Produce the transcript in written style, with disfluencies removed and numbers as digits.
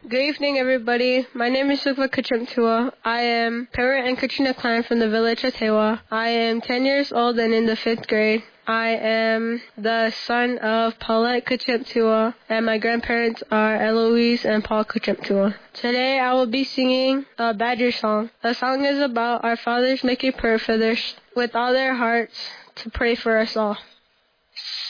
Good evening, everybody. My name is Sukva Kachimtua. I am Parrot and Katrina Klein from the village of Tewa. I am 10 years old and in the 5th grade. I am the son of Paulette Kachimtua, and my grandparents are Eloise and Paul Kachimtua. Today I will be singing a Badger song. The song is about our fathers making prayer for with all their hearts to pray for us all.